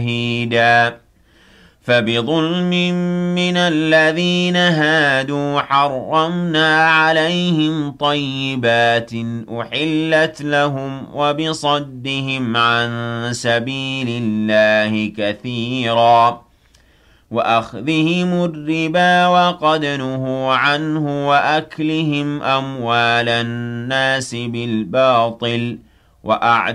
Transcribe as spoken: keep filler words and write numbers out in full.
شهيدا فبظلم من الذين هادوا حرمنا عليهم طيبات أحلت لهم وبصدهم عن سبيل الله كثيرا وأخذهم الربا وقد نهوا عنه وأكلهم أموال الناس بالباطل وأعتقد